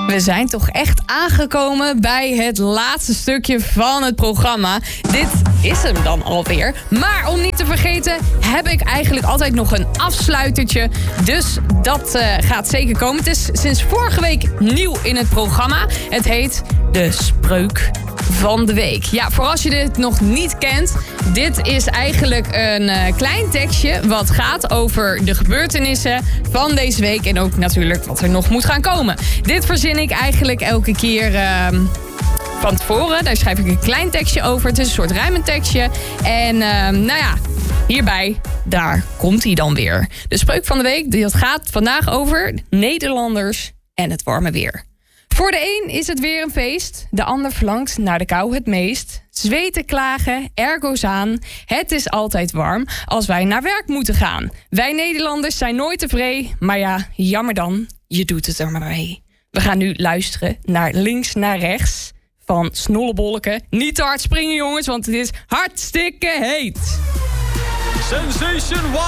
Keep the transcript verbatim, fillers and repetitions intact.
We zijn toch echt aangekomen bij het laatste stukje van het programma. Dit is hem dan alweer. Maar om niet te vergeten heb ik eigenlijk altijd nog een afsluitertje. Dus dat uh, gaat zeker komen. Het is sinds vorige week nieuw in het programma. Het heet De Spreuk van de Week. Ja, voor als je dit nog niet kent. Dit is eigenlijk een uh, klein tekstje wat gaat over de gebeurtenissen van deze week. En ook natuurlijk wat er nog moet gaan komen. Dit verzin ik eigenlijk elke keer uh, van tevoren. Daar schrijf ik een klein tekstje over. Het is een soort rijmend tekstje. En uh, nou ja, hierbij, daar komt hij dan weer. De Spreuk van de Week, dat gaat vandaag over Nederlanders en het warme weer. Voor de een is het weer een feest, de ander verlangt naar de kou het meest. Zweten klagen, ergo's aan, het is altijd warm als wij naar werk moeten gaan. Wij Nederlanders zijn nooit tevreden, maar ja, jammer dan, je doet het er maar mee. We gaan nu luisteren naar Links naar Rechts van Snollebolleke. Niet te hard springen jongens, want het is hartstikke heet. Sensation